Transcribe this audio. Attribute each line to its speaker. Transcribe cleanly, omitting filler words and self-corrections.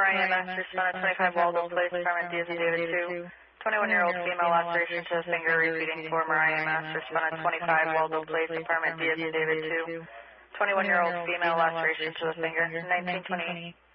Speaker 1: IMS, respondent 25 Waldo Place, Department Diaz David 2. 21-year-old female laceration to the finger, repeating former IMS, respondent 25 Waldo Place, Department Diaz David 2. 21-year-old female laceration to the finger, 1928.